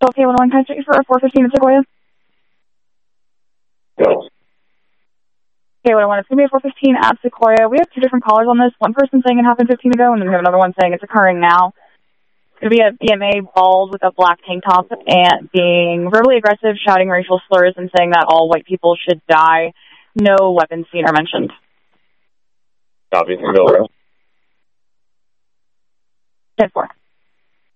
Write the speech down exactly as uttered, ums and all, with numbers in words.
Okay, one oh one, can I check you for four fifteen at Sequoia? Go. Okay, one oh one, it's going to be a four fifteen at Sequoia. We have two different callers on this. One person saying it happened fifteen ago, and then we have another one saying it's occurring now. It's going to be a E M A bald with a black tank top and being verbally aggressive, shouting racial slurs, and saying that all white people should die. No weapons seen or mentioned. Copy. Go. ten four.